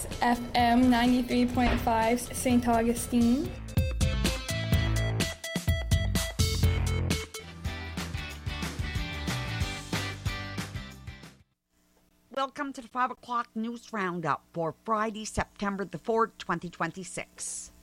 FM 93.5 St. Augustine. Welcome to the 5 o'clock news roundup for Friday, September the 4th, 2026.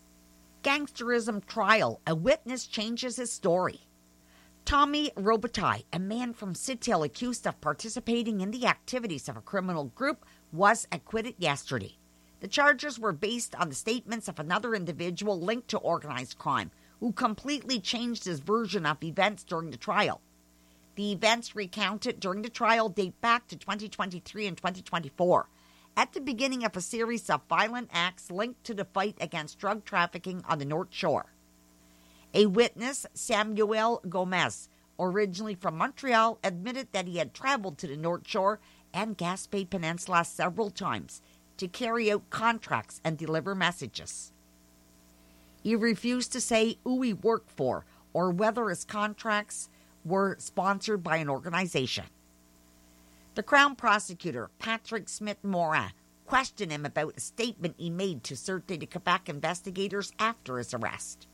Gangsterism trial. A witness changes his story. Tommy Robitaille, a man from Sidhill accused of participating in the activities of a criminal group, was acquitted yesterday. The charges were based on the statements of another individual linked to organized crime, who completely changed his version of events during the trial. The events recounted during the trial date back to 2023 and 2024, at the beginning of a series of violent acts linked to the fight against drug trafficking on the North Shore. A witness, Samuel Gomez, originally from Montreal, admitted that he had traveled to the North Shore and Gaspé Peninsula several times to carry out contracts and deliver messages. He refused to say who he worked for or whether his contracts were sponsored by an organization. The Crown prosecutor, Patrick Smith-Morin, questioned him about a statement he made to Sûreté de Québec investigators after his arrest.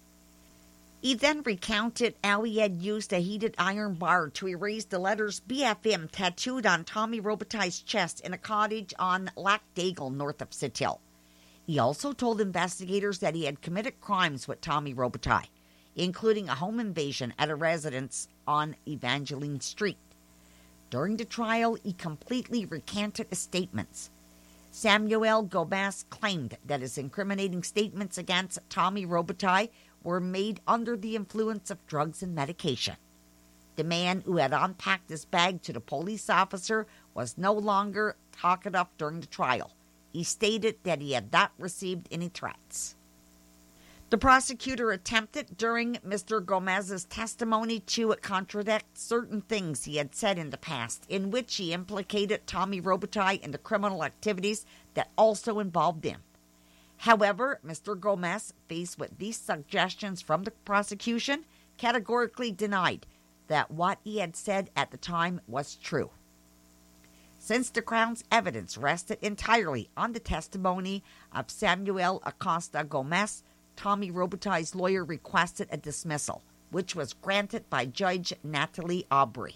He then recounted how he had used a heated iron bar to erase the letters BFM tattooed on Tommy Robitaille's chest in a cottage on Lac Daigle, north of Sidhill. He also told investigators that he had committed crimes with Tommy Robitaille, including a home invasion at a residence on Evangeline Street. During the trial, he completely recanted his statements. Samuel Gomez claimed that his incriminating statements against Tommy Robitaille were made under the influence of drugs and medication. The man who had unpacked his bag to the police officer was no longer talkative during the trial. He stated that he had not received any threats. The prosecutor attempted during Mr. Gomez's testimony to contradict certain things he had said in the past, in which he implicated Tommy Robitaille in the criminal activities that also involved him. However, Mr. Gomez, faced with these suggestions from the prosecution, categorically denied that what he had said at the time was true. Since the Crown's evidence rested entirely on the testimony of Samuel Acosta Gomez, Tommy Robitaille's lawyer requested a dismissal, which was granted by Judge Natalie Aubry.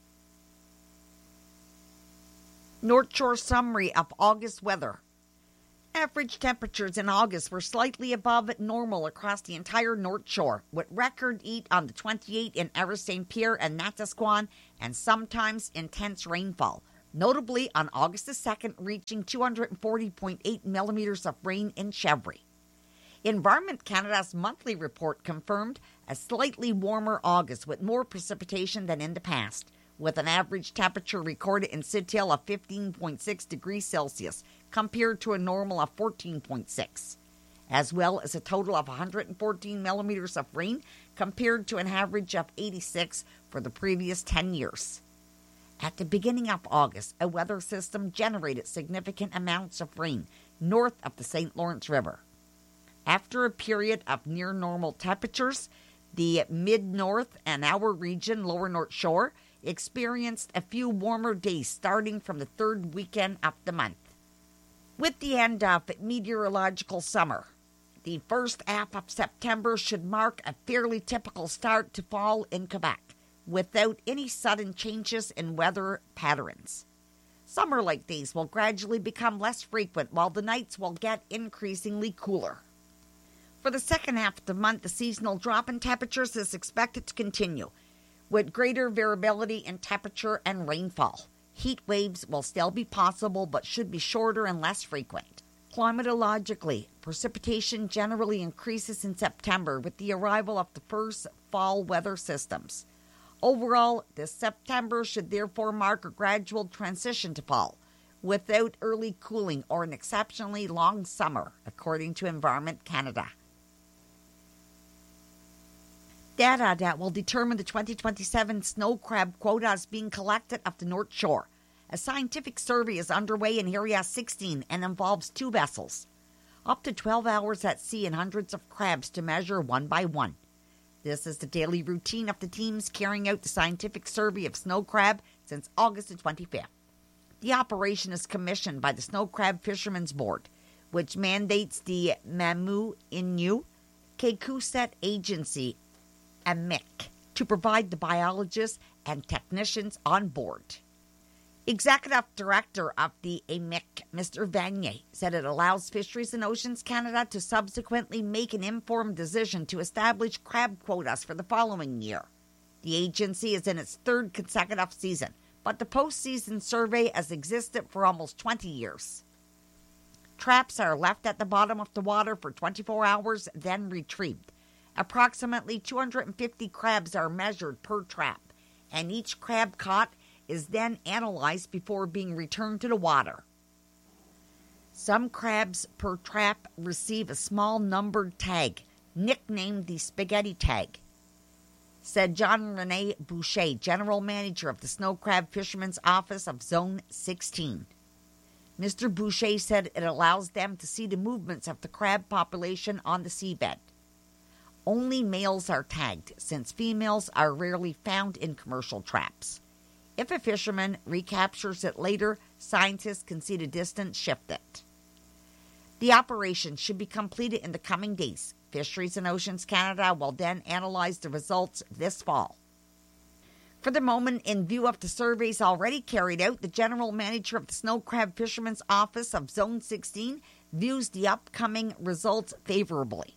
North Shore summary of August weather. Average temperatures in August were slightly above normal across the entire North Shore, with record heat on the 28 in Eris St. Pierre and Natasquan, and sometimes intense rainfall, notably on August the 2nd, reaching 240.8 millimeters of rain in Chevry. Environment Canada's monthly report confirmed a slightly warmer August with more precipitation than in the past, with an average temperature recorded in Sidhill of 15.6 degrees Celsius compared to a normal of 14.6, as well as a total of 114 millimeters of rain compared to an average of 86 for the previous 10 years. At the beginning of August, a weather system generated significant amounts of rain north of the St. Lawrence River. After a period of near-normal temperatures, the mid-north and our region, lower North Shore, experienced a few warmer days starting from the third weekend of the month. With the end of meteorological summer, the first half of September should mark a fairly typical start to fall in Quebec, without any sudden changes in weather patterns. Summer-like days will gradually become less frequent, while the nights will get increasingly cooler. For the second half of the month, the seasonal drop in temperatures is expected to continue, with greater variability in temperature and rainfall. Heat waves will still be possible, but should be shorter and less frequent. Climatologically, precipitation generally increases in September with the arrival of the first fall weather systems. Overall, this September should therefore mark a gradual transition to fall, without early cooling or an exceptionally long summer, according to Environment Canada. Data that will determine the 2027 snow crab quotas being collected off the North Shore. A scientific survey is underway in Area 16 and involves 2 vessels. Up to 12 hours at sea and hundreds of crabs to measure one by one. This is the daily routine of the teams carrying out the scientific survey of snow crab since August the 25th. The operation is commissioned by the Snow Crab Fishermen's Board, which mandates the Mamu Inu Kekuset Agency, AMIC, to provide the biologists and technicians on board. Executive Director of the AMIC, Mr. Vanier, said it allows Fisheries and Oceans Canada to subsequently make an informed decision to establish crab quotas for the following year. The agency is in its third consecutive season, but the postseason survey has existed for almost 20 years. Traps are left at the bottom of the water for 24 hours, then retrieved. Approximately 250 crabs are measured per trap, and each crab caught is then analyzed before being returned to the water. Some crabs per trap receive a small numbered tag, nicknamed the spaghetti tag, said Jean-René Boucher, General Manager of the Snow Crab Fishermen's Office of Zone 16. Mr. Boucher said it allows them to see the movements of the crab population on the seabed. Only males are tagged, since females are rarely found in commercial traps. If a fisherman recaptures it later, scientists can see the distance shifted. The operation should be completed in the coming days. Fisheries and Oceans Canada will then analyze the results this fall. For the moment, in view of the surveys already carried out, the General Manager of the Snow Crab Fishermen's Office of Zone 16 views the upcoming results favorably.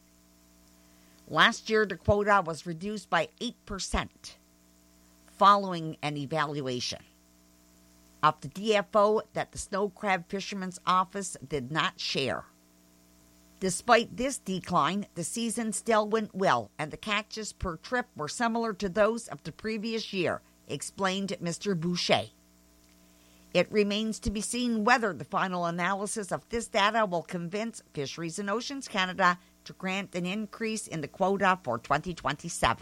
Last year, the quota was reduced by 8% following an evaluation of the DFO that the Snow Crab Fishermen's Office did not share. Despite this decline, the season still went well, and the catches per trip were similar to those of the previous year, explained Mr. Boucher. It remains to be seen whether the final analysis of this data will convince Fisheries and Oceans Canada to grant an increase in the quota for 2027.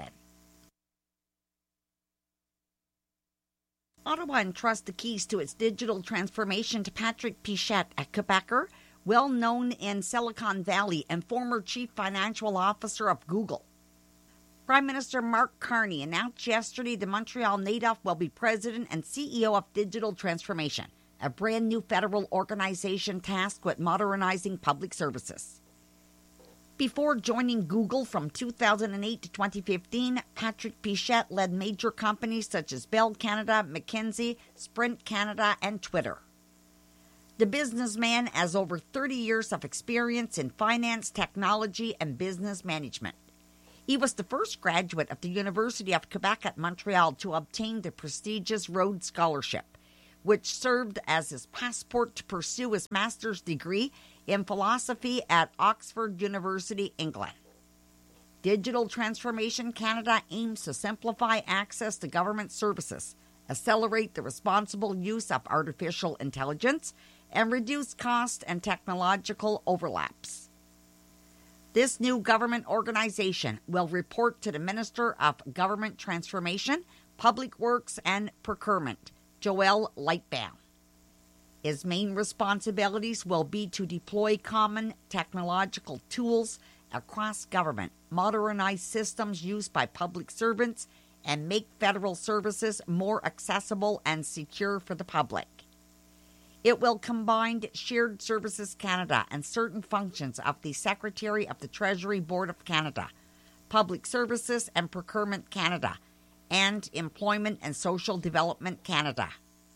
Ottawa entrusts the keys to its digital transformation to Patrick Pichette, a Quebecer, well known in Silicon Valley and former chief financial officer of Google. Prime Minister Mark Carney announced yesterday the Montreal native will be president and CEO of Digital Transformation, a brand new federal organization tasked with modernizing public services. Before joining Google from 2008 to 2015, Patrick Pichette led major companies such as Bell Canada, McKinsey, Sprint Canada, and Twitter. The businessman has over 30 years of experience in finance, technology, and business management. He was the first graduate of the University of Quebec at Montreal to obtain the prestigious Rhodes Scholarship, which served as his passport to pursue his master's degree in philosophy at Oxford University, England. Digital Transformation Canada aims to simplify access to government services, accelerate the responsible use of artificial intelligence, and reduce cost and technological overlaps. This new government organization will report to the Minister of Government Transformation, Public Works, and Procurement, Joel Lightbound. His main responsibilities will be to deploy common technological tools across government, modernize systems used by public servants, and make federal services more accessible and secure for the public. It will combine Shared Services Canada and certain functions of the Secretary of the Treasury Board of Canada, Public Services and Procurement Canada, and Employment and Social Development Canada.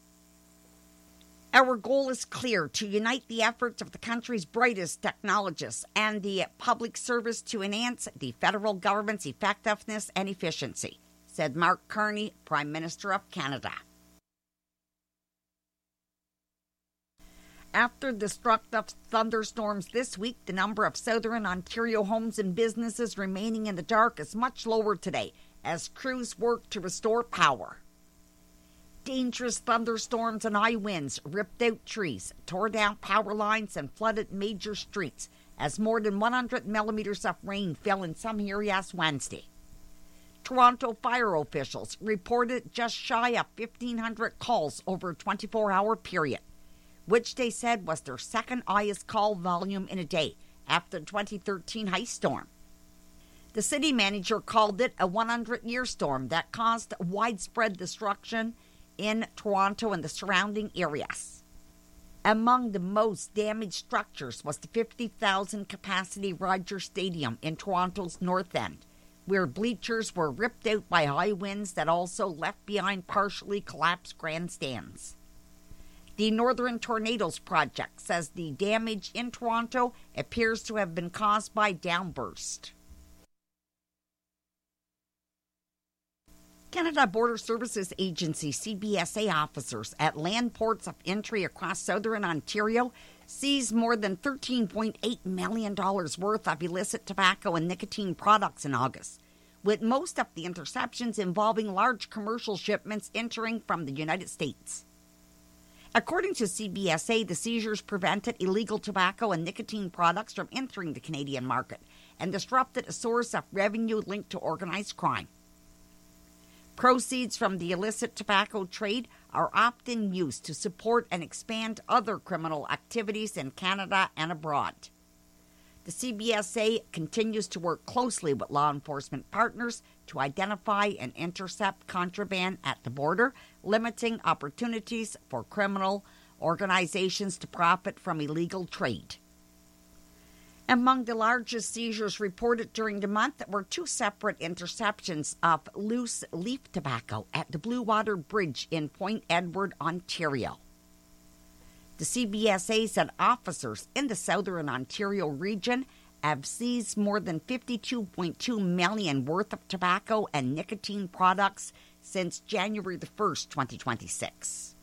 Our goal is clear: to unite the efforts of the country's brightest technologists and the public service to enhance the federal government's effectiveness and efficiency, said Mark Carney, Prime Minister of Canada. After destructive thunderstorms this week, the number of southern Ontario homes and businesses remaining in the dark is much lower today as crews work to restore power. Dangerous thunderstorms and high winds ripped out trees, tore down power lines, and flooded major streets as more than 100 millimeters of rain fell in some areas Wednesday. Toronto fire officials reported just shy of 1,500 calls over a 24-hour period, which they said was their second highest call volume in a day after the 2013 ice storm. The city manager called it a 100-year storm that caused widespread destruction in Toronto and the surrounding areas. Among the most damaged structures was the 50,000 capacity Rogers Stadium in Toronto's North End, where bleachers were ripped out by high winds that also left behind partially collapsed grandstands. The Northern Tornadoes Project says the damage in Toronto appears to have been caused by downburst. Canada Border Services Agency CBSA officers at land ports of entry across southern Ontario seized more than $13.8 million worth of illicit tobacco and nicotine products in August, with most of the interceptions involving large commercial shipments entering from the United States. According to CBSA, the seizures prevented illegal tobacco and nicotine products from entering the Canadian market and disrupted a source of revenue linked to organized crime. Proceeds from the illicit tobacco trade are often used to support and expand other criminal activities in Canada and abroad. The CBSA continues to work closely with law enforcement partners to identify and intercept contraband at the border, limiting opportunities for criminal organizations to profit from illegal trade. Among the largest seizures reported during the month were two separate interceptions of loose leaf tobacco at the Blue Water Bridge in Point Edward, Ontario. The CBSA said officers in the southern Ontario region have seized more than $52.2 million worth of tobacco and nicotine products since January the 1st, 2026.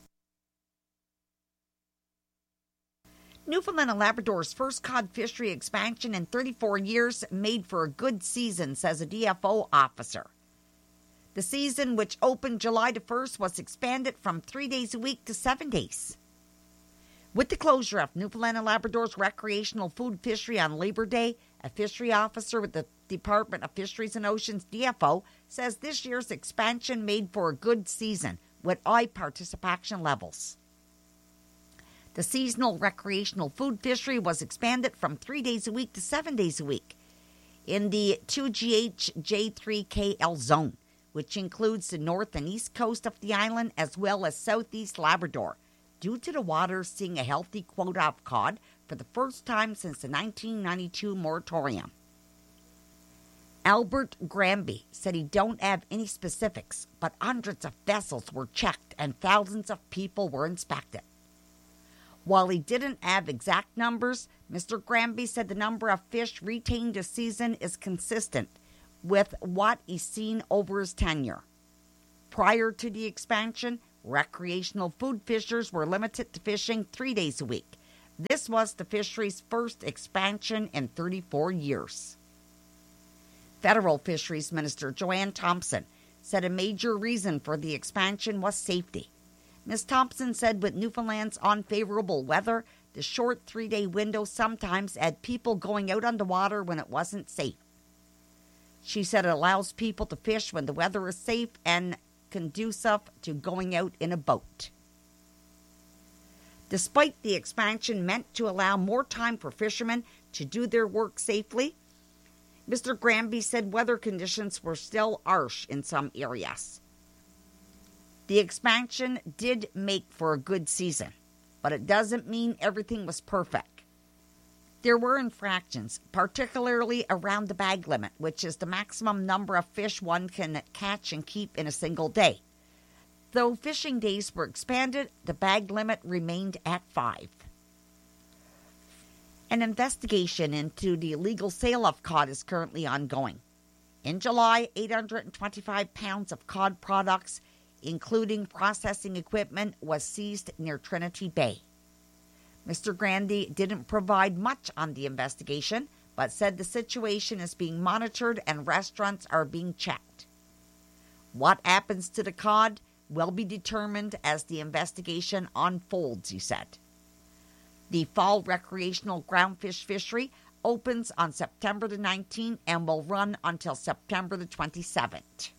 Newfoundland and Labrador's first cod fishery expansion in 34 years made for a good season, says a DFO officer. The season, which opened July the 1st, was expanded from 3 days a week to 7 days. With the closure of Newfoundland and Labrador's recreational food fishery on Labor Day, a fishery officer with the Department of Fisheries and Oceans, DFO, says this year's expansion made for a good season with high participation levels. The seasonal recreational food fishery was expanded from 3 days a week to 7 days a week in the 2GH J3KL zone, which includes the north and east coast of the island as well as southeast Labrador, due to the water seeing a healthy quota of cod for the first time since the 1992 moratorium. Albert Granby said he don't have any specifics, but hundreds of vessels were checked and thousands of people were inspected. While he didn't have exact numbers, Mr. Granby said the number of fish retained this season is consistent with what he's seen over his tenure. Prior to the expansion, recreational food fishers were limited to fishing 3 days a week. This was the fishery's first expansion in 34 years. Federal Fisheries Minister Joanne Thompson said a major reason for the expansion was safety. Ms. Thompson said with Newfoundland's unfavorable weather, the short 3-day window sometimes had people going out on the water when it wasn't safe. She said it allows people to fish when the weather is safe and conducive to going out in a boat. Despite the expansion meant to allow more time for fishermen to do their work safely, Mr. Granby said weather conditions were still harsh in some areas. The expansion did make for a good season, but it doesn't mean everything was perfect. There were infractions, particularly around the bag limit, which is the maximum number of fish one can catch and keep in a single day. Though fishing days were expanded, the bag limit remained at 5. An investigation into the illegal sale of cod is currently ongoing. In July, 825 pounds of cod products, including processing equipment, was seized near Trinity Bay. Mr. Grandy didn't provide much on the investigation, but said the situation is being monitored and restaurants are being checked. What happens to the cod will be determined as the investigation unfolds, he said. The fall recreational groundfish fishery opens on September the 19th and will run until September the 27th.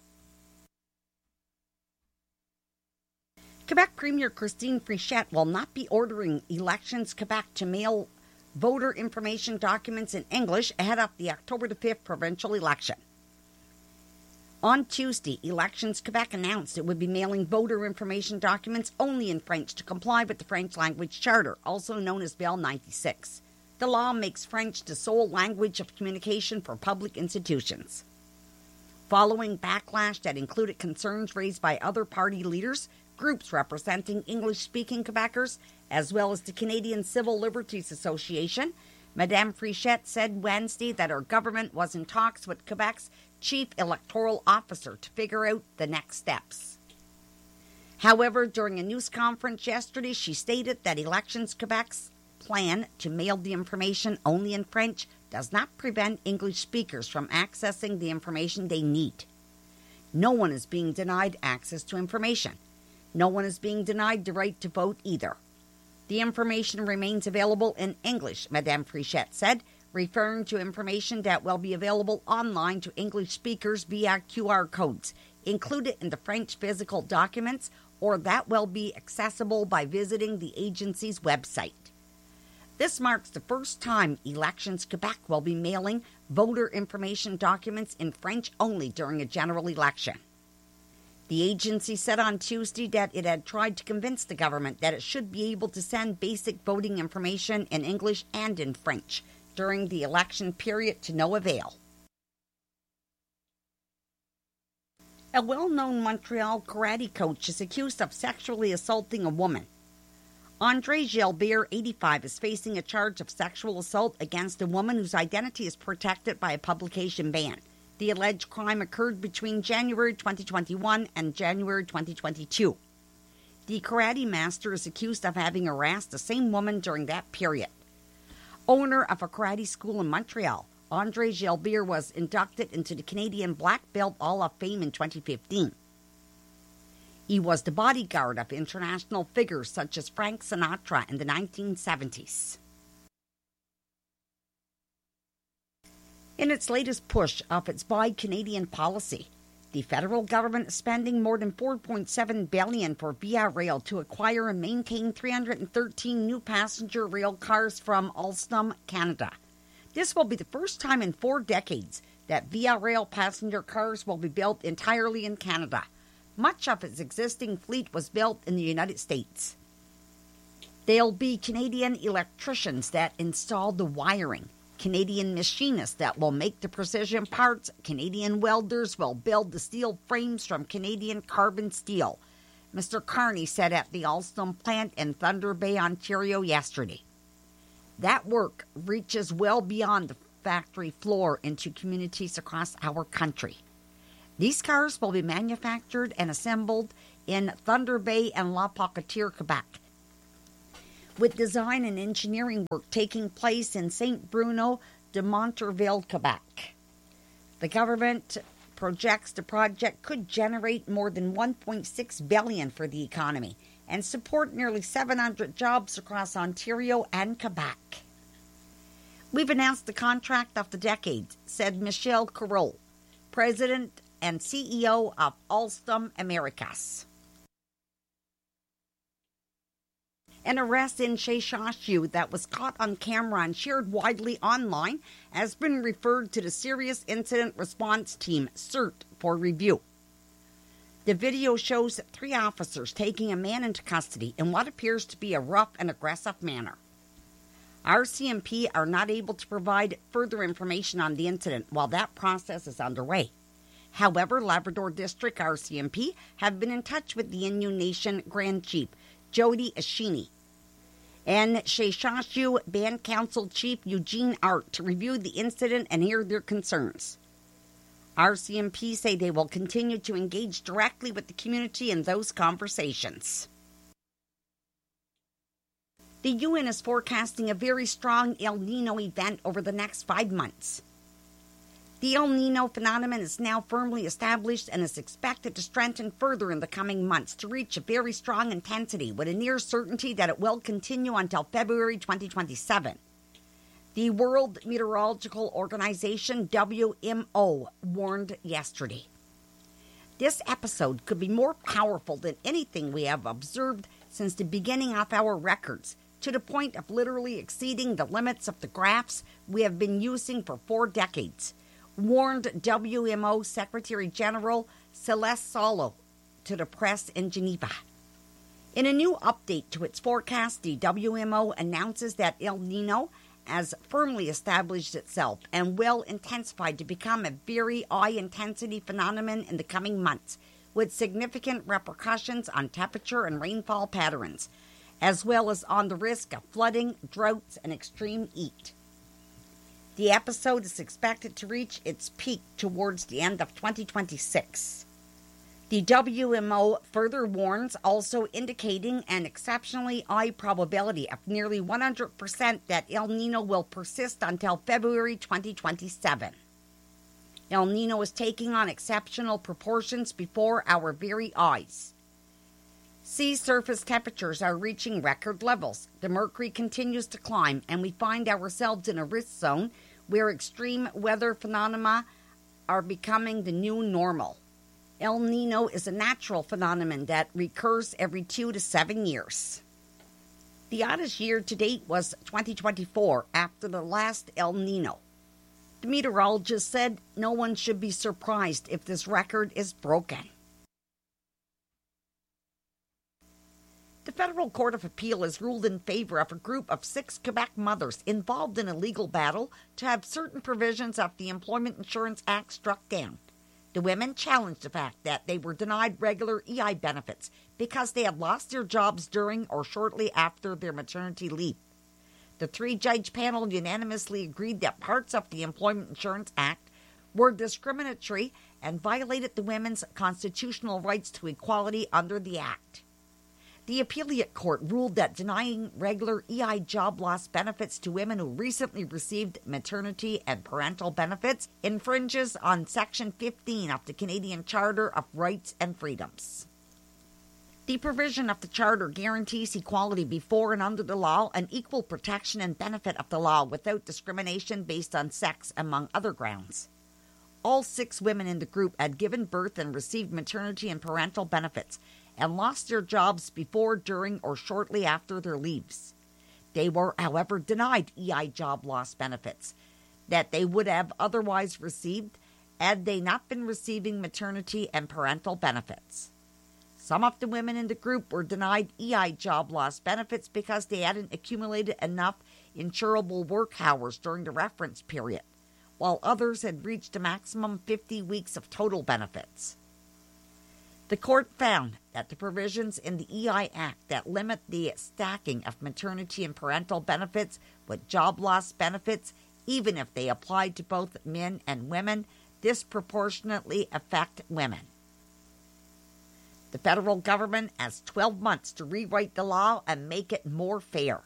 Quebec Premier Christine Frichette will not be ordering Elections Quebec to mail voter information documents in English ahead of the October the 5th provincial election. On Tuesday, Elections Quebec announced it would be mailing voter information documents only in French to comply with the French Language Charter, also known as Bill 96. The law makes French the sole language of communication for public institutions. Following backlash that included concerns raised by other party leaders, groups representing English-speaking Quebecers, as well as the Canadian Civil Liberties Association, Madame Frichette said Wednesday that her government was in talks with Quebec's chief electoral officer to figure out the next steps. However, during a news conference yesterday, she stated that Elections Quebec's plan to mail the information only in French does not prevent English speakers from accessing the information they need. No one is being denied access to information. No one is being denied the right to vote either. The information remains available in English, Madame Frichette said, referring to information that will be available online to English speakers via QR codes included in the French physical documents, or that will be accessible by visiting the agency's website. This marks the first time Elections Quebec will be mailing voter information documents in French only during a general election. The agency said on Tuesday that it had tried to convince the government that it should be able to send basic voting information in English and in French during the election period to no avail. A well-known Montreal karate coach is accused of sexually assaulting a woman. Andre Gilbert, 85, is facing a charge of sexual assault against a woman whose identity is protected by a publication ban. The alleged crime occurred between January 2021 and January 2022. The karate master is accused of having harassed the same woman during that period. Owner of a karate school in Montreal, Andre Gilbert was inducted into the Canadian Black Belt Hall of Fame in 2015. He was the bodyguard of international figures such as Frank Sinatra in the 1970s. In its latest push of its Buy Canadian policy, the federal government is spending more than $4.7 billion for Via Rail to acquire and maintain 313 new passenger rail cars from Alstom, Canada. This will be the first time in 4 decades that Via Rail passenger cars will be built entirely in Canada. Much of its existing fleet was built in the United States. They'll be Canadian electricians that install the wiring, Canadian machinists that will make the precision parts, Canadian welders will build the steel frames from Canadian carbon steel, Mr. Carney said at the Alstom plant in Thunder Bay, Ontario yesterday. That work reaches well beyond the factory floor into communities across our country. These cars will be manufactured and assembled in Thunder Bay and La Pocatière, Quebec, with design and engineering work taking place in St. Bruno de Montarville, Quebec. The government projects the project could generate more than $1.6 billion for the economy and support nearly 700 jobs across Ontario and Quebec. We've announced the contract of the decade, said Michel Carole, President and CEO of Alstom Americas. An arrest in Sheshashu that was caught on camera and shared widely online has been referred to the Serious Incident Response Team, CERT, for review. The video shows 3 officers taking a man into custody in what appears to be a rough and aggressive manner. RCMP are not able to provide further information on the incident while that process is underway. However, Labrador District RCMP have been in touch with the Innu Nation Grand Chief, Jody Ashini, and Sheshashu Band Council Chief Eugene Art to review the incident and hear their concerns. RCMP say they will continue to engage directly with the community in those conversations. The UN is forecasting a very strong El Nino event over the next 5 months. The El Nino phenomenon is now firmly established and is expected to strengthen further in the coming months to reach a very strong intensity with a near certainty that it will continue until February 2027. The World Meteorological Organization, WMO, warned yesterday. This episode could be more powerful than anything we have observed since the beginning of our records, to the point of literally exceeding the limits of the graphs we have been using for 4 decades. warned WMO Secretary General Celeste Solo to the press in Geneva. In a new update to its forecast, the WMO announces that El Nino has firmly established itself and will intensify to become a very high-intensity phenomenon in the coming months, with significant repercussions on temperature and rainfall patterns, as well as on the risk of flooding, droughts, and extreme heat. The episode is expected to reach its peak towards the end of 2026. The WMO further warns, also indicating an exceptionally high probability of nearly 100% that El Nino will persist until February 2027. El Nino is taking on exceptional proportions before our very eyes. Sea surface temperatures are reaching record levels. The mercury continues to climb, and we find ourselves in a risk zone where extreme weather phenomena are becoming the new normal. El Nino is a natural phenomenon that recurs every 2 to 7 years. The hottest year to date was 2024, after the last El Nino. The meteorologist said no one should be surprised if this record is broken. The Federal Court of Appeal has ruled in favor of a group of 6 Quebec mothers involved in a legal battle to have certain provisions of the Employment Insurance Act struck down. The women challenged the fact that they were denied regular EI benefits because they had lost their jobs during or shortly after their maternity leave. The 3-judge panel unanimously agreed that parts of the Employment Insurance Act were discriminatory and violated the women's constitutional rights to equality under the Act. The appellate court ruled that denying regular EI job loss benefits to women who recently received maternity and parental benefits infringes on Section 15 of the Canadian Charter of Rights and Freedoms. The provision of the Charter guarantees equality before and under the law and equal protection and benefit of the law without discrimination based on sex, among other grounds. All 6 women in the group had given birth and received maternity and parental benefits and lost their jobs before, during, or shortly after their leaves. They were, however, denied EI job loss benefits that they would have otherwise received had they not been receiving maternity and parental benefits. Some of the women in the group were denied EI job loss benefits because they hadn't accumulated enough insurable work hours during the reference period, while others had reached a maximum 50 weeks of total benefits. The court found that the provisions in the EI Act that limit the stacking of maternity and parental benefits with job loss benefits, even if they apply to both men and women, disproportionately affect women. The federal government has 12 months to rewrite the law and make it more fair.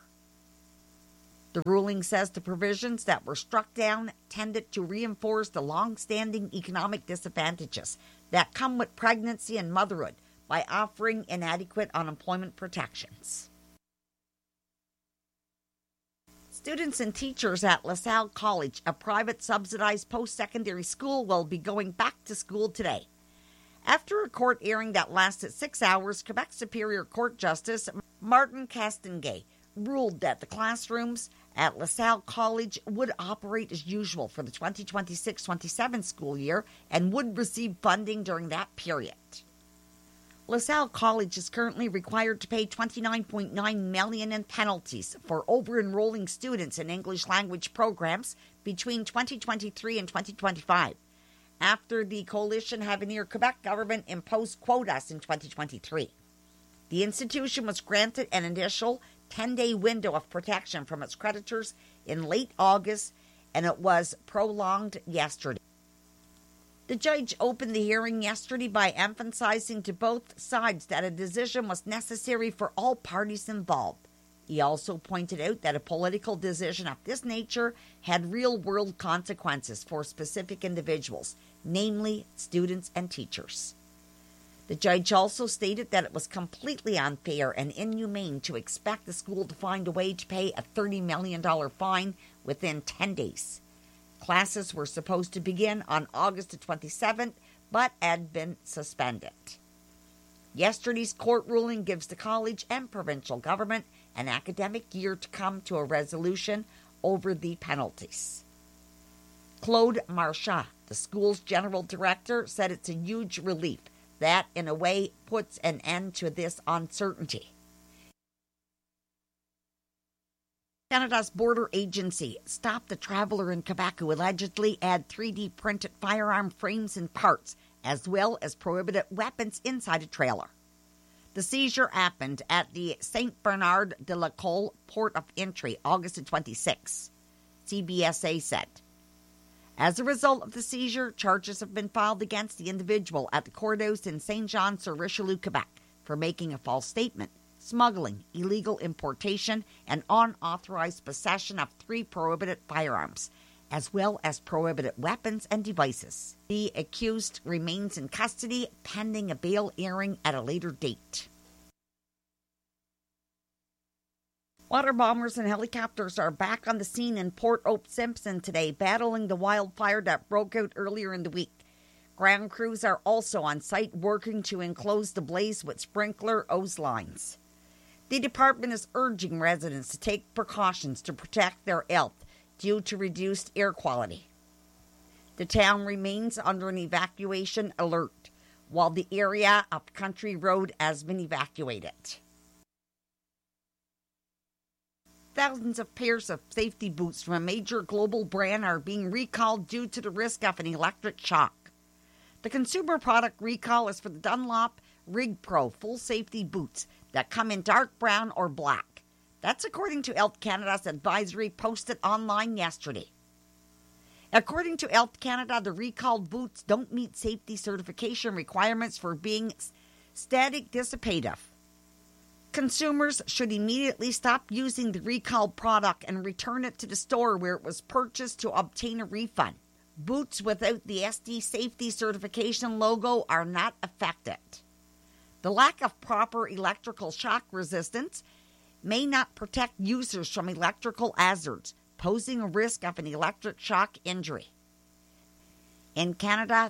The ruling says the provisions that were struck down tended to reinforce the long-standing economic disadvantages that come with pregnancy and motherhood by offering inadequate unemployment protections. Students and teachers at LaSalle College, a private subsidized post-secondary school, will be going back to school today. After a court hearing that lasted 6 hours, Quebec Superior Court Justice Martin Castonguay ruled that the classrooms at LaSalle College would operate as usual for the 2026-27 school year and would receive funding during that period. LaSalle College is currently required to pay $29.9 million in penalties for over-enrolling students in English language programs between 2023 and 2025, after the Coalition Avenir Quebec government imposed quotas in 2023. The institution was granted an initial 10-day window of protection from its creditors in late August, and it was prolonged yesterday. The judge opened the hearing yesterday by emphasizing to both sides that a decision was necessary for all parties involved. He also pointed out that a political decision of this nature had real-world consequences for specific individuals, namely students and teachers. The judge also stated that it was completely unfair and inhumane to expect the school to find a way to pay a $30 million fine within 10 days. Classes were supposed to begin on August the 27th, but had been suspended. Yesterday's court ruling gives the college and provincial government an academic year to come to a resolution over the penalties. Claude Marchand, The school's general director said it's a huge relief that, in a way, puts an end to this uncertainty. Canada's border agency stopped a traveler in Quebec who allegedly had 3D printed firearm frames and parts, as well as prohibited weapons inside a trailer. The seizure happened at the St. Bernard de la Colle port of entry, August 26, CBSA said. As a result of the seizure, charges have been filed against the individual at the courthouse in Saint-Jean-sur-Richelieu, Quebec, for making a false statement, smuggling, illegal importation, and unauthorized possession of 3 prohibited firearms, as well as prohibited weapons and devices. The accused remains in custody pending a bail hearing at a later date. Water bombers and helicopters are back on the scene in Port Hope Simpson today, battling the wildfire that broke out earlier in the week. Ground crews are also on site working to enclose the blaze with sprinkler hose lines. The department is urging residents to take precautions to protect their health due to reduced air quality. The town remains under an evacuation alert, while the area up Country Road has been evacuated. Thousands of pairs of safety boots from a major global brand are being recalled due to the risk of an electric shock. The consumer product recall is for the Dunlop Rig Pro full safety boots that come in dark brown or black. That's according to Health Canada's advisory posted online yesterday. According to Health Canada, the recalled boots don't meet safety certification requirements for being static dissipative. Consumers should immediately stop using the recalled product and return it to the store where it was purchased to obtain a refund. Boots without the SD safety certification logo are not affected. The lack of proper electrical shock resistance may not protect users from electrical hazards, posing a risk of an electric shock injury. In Canada,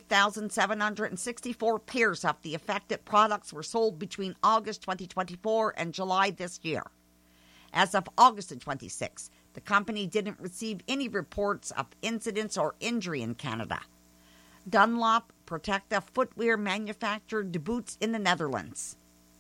3,764 pairs of the affected products were sold between August 2024 and July this year. As of August 26, the company didn't receive any reports of incidents or injury in Canada. Dunlop Protective Footwear manufactured the boots in the Netherlands.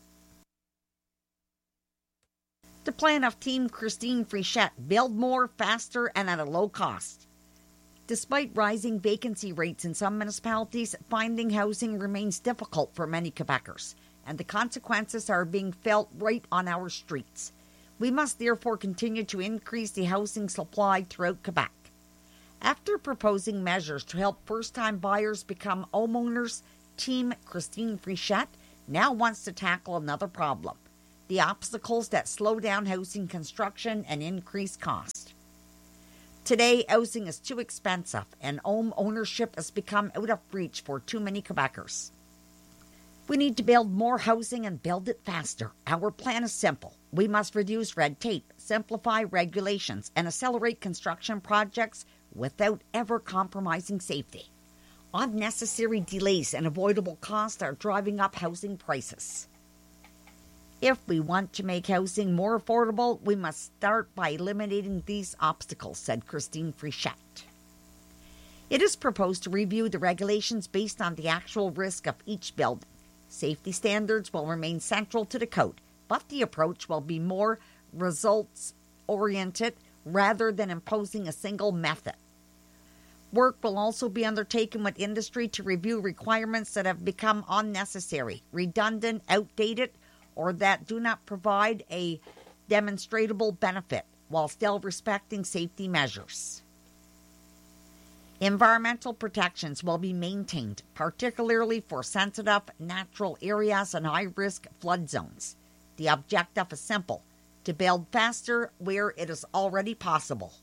The plan of Team Christine Frichette: build more, faster, and at a low cost. Despite rising vacancy rates in some municipalities, finding housing remains difficult for many Quebecers, and the consequences are being felt right on our streets. We must therefore continue to increase the housing supply throughout Quebec. After proposing measures to help first-time buyers become homeowners, Team Christine Frichette now wants to tackle another problem: the obstacles that slow down housing construction and increase cost. Today, housing is too expensive, and home ownership has become out of reach for too many Quebecers. We need to build more housing and build it faster. Our plan is simple. We must reduce red tape, simplify regulations, and accelerate construction projects without ever compromising safety. Unnecessary delays and avoidable costs are driving up housing prices. If we want to make housing more affordable, we must start by eliminating these obstacles, said Christine Frichette. It is proposed to review the regulations based on the actual risk of each building. Safety standards will remain central to the code, but the approach will be more results-oriented rather than imposing a single method. Work will also be undertaken with industry to review requirements that have become unnecessary, redundant, outdated, or that do not provide a demonstrable benefit while still respecting safety measures. Environmental protections will be maintained, particularly for sensitive natural areas and high-risk flood zones. The objective is simple: to build faster where it is already possible.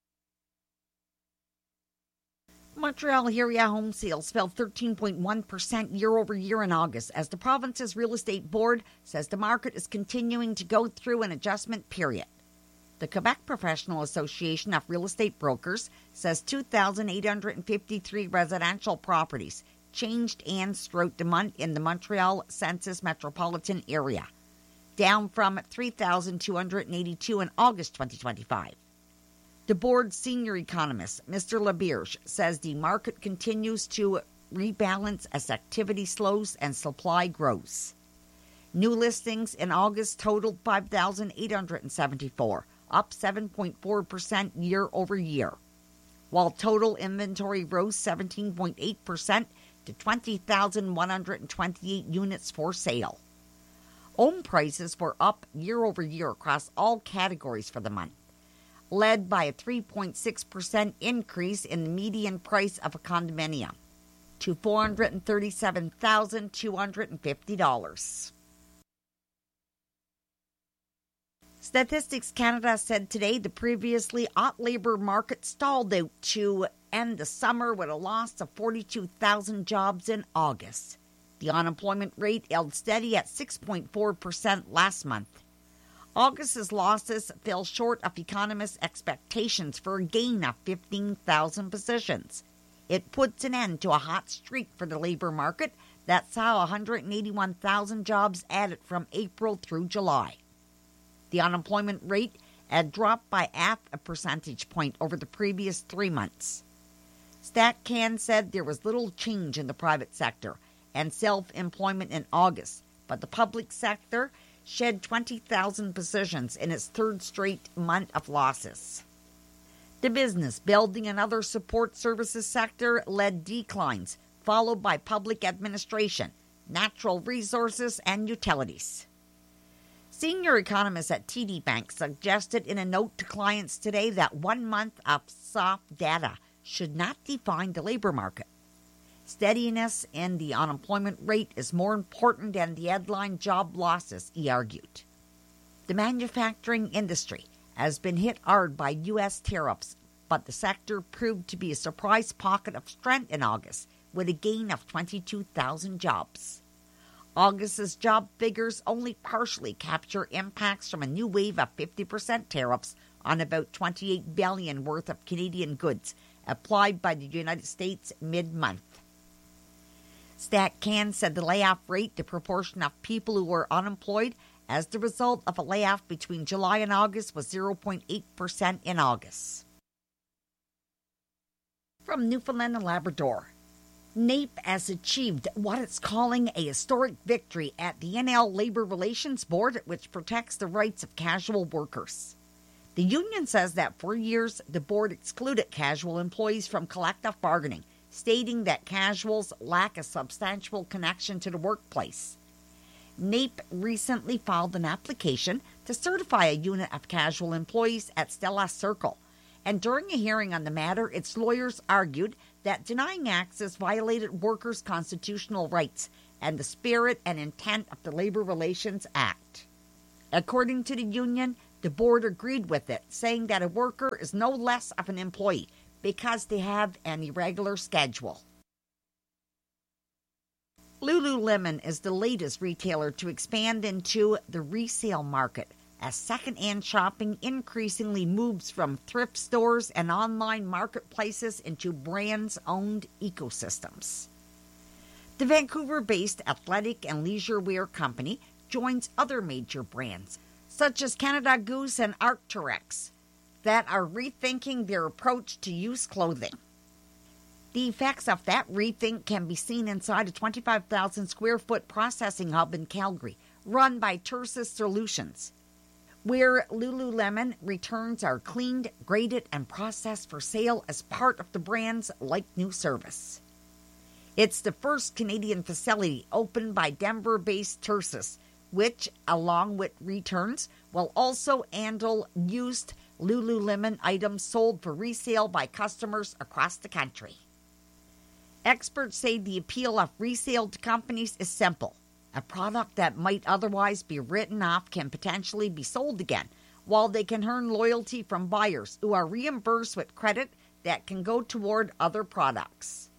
Montreal area home sales fell 13.1% year-over-year in August as the province's real estate board says the market is continuing to go through an adjustment period. The Quebec Professional Association of Real Estate Brokers says 2,853 residential properties changed hands throughout the month in the Montreal Census metropolitan area, down from 3,282 in August 2025. The board's senior economist, Mr. Labierge, says the market continues to rebalance as activity slows and supply grows. New listings in August totaled 5,874, up 7.4% year over year, while total inventory rose 17.8% to 20,128 units for sale. Home prices were up year over year across all categories for the month, led by a 3.6% increase in the median price of a condominium to $437,250. Statistics Canada said today the previously hot labor market stalled out to end the summer with a loss of 42,000 jobs in August. The unemployment rate held steady at 6.4% last month. August's losses fell short of economists' expectations for a gain of 15,000 positions. It puts an end to a hot streak for the labor market that saw 181,000 jobs added from April through July. The unemployment rate had dropped by half a percentage point over the previous 3 months. StatCan said there was little change in the private sector and self-employment in August, but the public sector shed 20,000 positions in its third straight month of losses. The business, building, and other support services sector led declines, followed by public administration, natural resources, and utilities. Senior economists at TD Bank suggested in a note to clients today that 1 month of soft data should not define the labor market. Steadiness in the unemployment rate is more important than the headline job losses, he argued. The manufacturing industry has been hit hard by U.S. tariffs, but the sector proved to be a surprise pocket of strength in August, with a gain of 22,000 jobs. August's job figures only partially capture impacts from a new wave of 50% tariffs on about $28 billion worth of Canadian goods applied by the United States mid-month. StatCan said the layoff rate, the proportion of people who were unemployed as the result of a layoff between July and August, was 0.8% in August. From Newfoundland and Labrador, NAPE has achieved what it's calling a historic victory at the NL Labour Relations Board, which protects the rights of casual workers. The union says that for years, the board excluded casual employees from collective bargaining, stating that casuals lack a substantial connection to the workplace. NAPE recently filed an application to certify a unit of casual employees at Stella Circle, and during a hearing on the matter, its lawyers argued that denying access violated workers' constitutional rights and the spirit and intent of the Labor Relations Act. According to the union, the board agreed with it, saying that a worker is no less of an employee because they have an irregular schedule. Lululemon is the latest retailer to expand into the resale market, as second-hand shopping increasingly moves from thrift stores and online marketplaces into brands-owned ecosystems. The Vancouver-based athletic and leisure wear company joins other major brands, such as Canada Goose and Arc'teryx, that are rethinking their approach to youth clothing. The effects of that rethink can be seen inside a 25,000 square foot processing hub in Calgary, run by Tersus Solutions, where Lululemon returns are cleaned, graded, and processed for sale as part of the brand's Like New service. It's the first Canadian facility opened by Denver-based Tersus, which, along with returns, will also handle used Lululemon items sold for resale by customers across the country. Experts say the appeal of resale to companies is simple. A product that might otherwise be written off can potentially be sold again, while they can earn loyalty from buyers who are reimbursed with credit that can go toward other products.